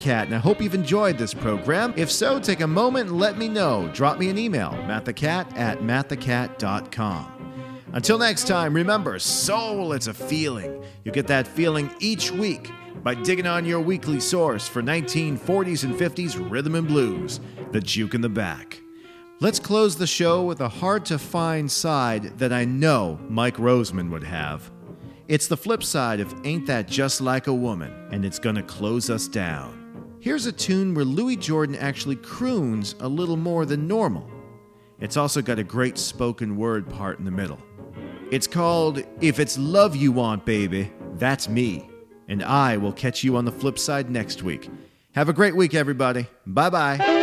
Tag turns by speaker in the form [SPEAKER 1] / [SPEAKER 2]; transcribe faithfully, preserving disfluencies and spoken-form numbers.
[SPEAKER 1] Cat, and I hope you've enjoyed this program. If so, take a moment and let me know. Drop me an email, mattthecat at mattthecat dot com. Until next time, remember, soul, it's a feeling. You get that feeling each week by digging on your weekly source for nineteen forties and fifties rhythm and blues, the Juke in the Back. Let's close the show with a hard-to-find side that I know Mike Roseman would have. It's the flip side of Ain't That Just Like a Woman, and it's gonna close us down. Here's a tune where Louis Jordan actually croons a little more than normal. It's also got a great spoken word part in the middle. It's called If It's Love You Want, Baby, That's Me. And I will catch you on the flip side next week. Have a great week, everybody. Bye-bye.